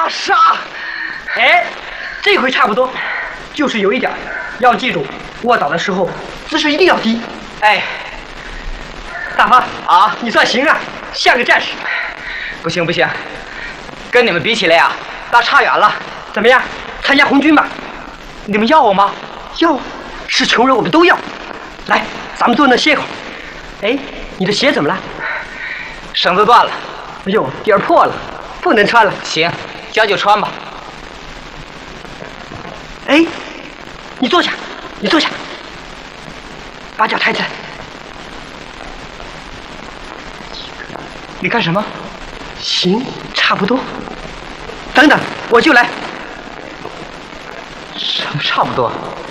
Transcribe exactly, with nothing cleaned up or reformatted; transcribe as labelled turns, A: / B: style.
A: 大傻！
B: 哎，这回差不多，就是有一点，要记住，卧倒的时候姿势一定要低。
A: 哎，
B: 大发
A: 啊，
B: 你算行啊，像个战士。
A: 不行不行，跟你们比起来呀，那差远了。
B: 怎么样，参加红军吧？
A: 你们要我吗？
B: 要，是穷人我们都要。来，咱们坐那歇会儿。哎，你的鞋怎么了？
A: 绳子断了。
B: 哎呦，底儿破了，不能穿了。
A: 行，将就穿吧。
B: 哎，你坐下，你坐下，把脚抬起来。
A: 你干什么？
B: 行，差不多。等等，我就来。
A: 什么差不多？